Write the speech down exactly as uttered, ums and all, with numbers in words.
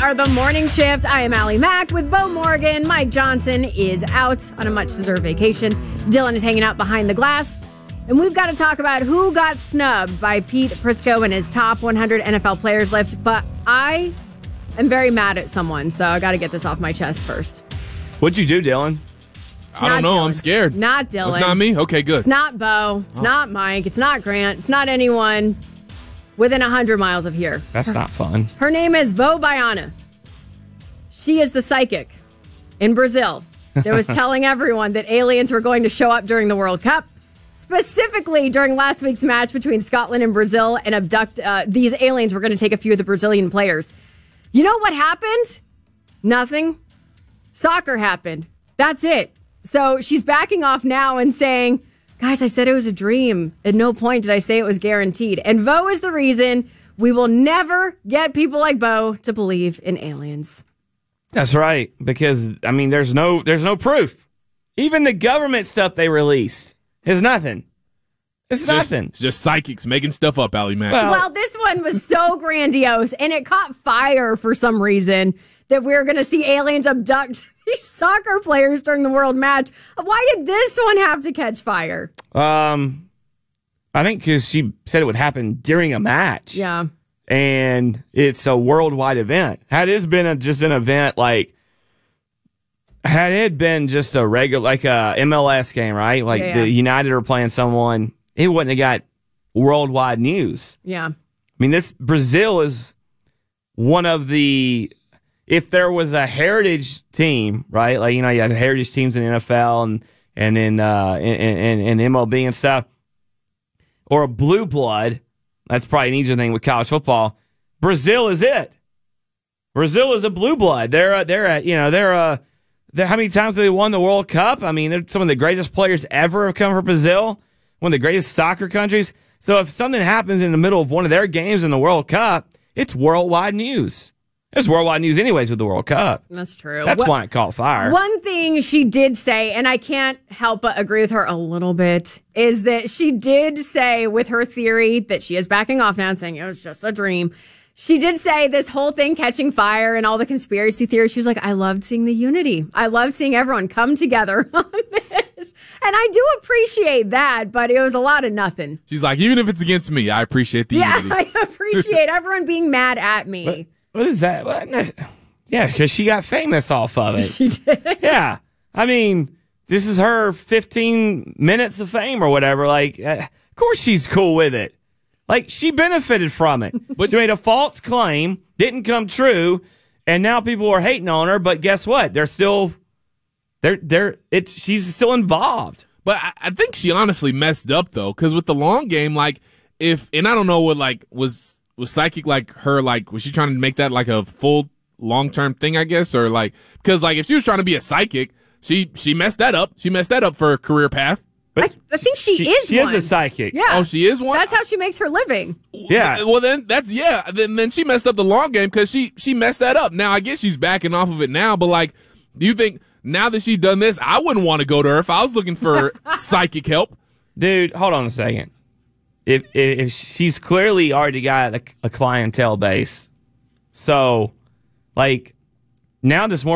are the Morning Shift. I am Allie Mack with Bo Morgan. Mike Johnson is out on a much-deserved vacation. Dylan is hanging out behind the glass. And we've got to talk about who got snubbed by Pete Prisco and his top one hundred N F L players list. But I am very mad at someone, so I got to get this off my chest first. What'd you do, Dylan? It's I don't know. Dylan. I'm scared. Not Dylan. It's not me? Okay, good. It's not Bo. It's oh. not Mike. It's not Grant. It's not anyone within one hundred miles of here. That's not fun. Her name is Bo Baiana. She is the psychic in Brazil that was telling everyone that aliens were going to show up during the World Cup. Specifically, during last week's match between Scotland and Brazil, and abduct uh, these aliens were going to take a few of the Brazilian players. You know what happened? Nothing. Soccer happened. That's it. So she's backing off now and saying, guys, I said it was a dream. At no point did I say it was guaranteed. And Bo is the reason we will never get people like Bo to believe in aliens. That's right. Because, I mean, there's no there's no proof. Even the government stuff they released is nothing. It's, it's nothing. Just, it's just psychics making stuff up, Allie Mack. Well, well, this one was so grandiose, and it caught fire for some reason that we were going to see aliens abduct these soccer players during the World match. Why did this one have to catch fire? Um, I think because she said it would happen during a match. Yeah. And it's a worldwide event. Had it been a, just an event like, had it been just a regular, like a M L S game, right? Like yeah, yeah. the United are playing someone, it wouldn't have got worldwide news. Yeah. I mean, this Brazil is one of the, if there was a heritage team, right? Like, you know, you have heritage teams in the N F L and, and in, uh, in, in, in M L B and stuff, or a blue blood. That's probably an easier thing with college football. Brazil is it. Brazil is a blue blood. They're, a, they're, a, you know, they're a, They're, how many times have they won the World Cup? I mean, they're some of the greatest players ever have come from Brazil, one of the greatest soccer countries. So if something happens in the middle of one of their games in the World Cup, it's worldwide news. It's worldwide news anyways with the World Cup. That's true. That's what, why it caught fire. One thing she did say, and I can't help but agree with her a little bit, is that she did say with her theory that she is backing off now and saying it was just a dream. She did say this whole thing catching fire and all the conspiracy theories. She was like, I loved seeing the unity. I loved seeing everyone come together on this. And I do appreciate that, but it was a lot of nothing. She's like, even if it's against me, I appreciate the yeah, unity. I appreciate everyone being mad at me. What, what is that? What? Yeah, because she got famous off of it. She did. Yeah. I mean, this is her fifteen minutes of fame or whatever. Like, uh, of course she's cool with it. Like, she benefited from it. But she made a false claim, didn't come true, and now people are hating on her, but guess what? They're still, they're, they're, it's, she's still involved. But I, I think she honestly messed up, though, because with the long game, like, if, and I don't know what, like, was, was psychic, like, her, like, was she trying to make that, like, a full long-term thing, I guess, or, like, because, like, if she was trying to be a psychic, she, she messed that up. She messed that up for her career path. I, I think she, she is she one. She is a psychic. Yeah. Oh, she is one? That's how she makes her living. Yeah. Well, then, that's, yeah. Then, then she messed up the long game because she, she messed that up. Now, I guess she's backing off of it now, but, like, do you think now that she's done this, I wouldn't want to go to her if I was looking for psychic help? Dude, hold on a second. If, if she's clearly already got a, a clientele base, so, like, now there's more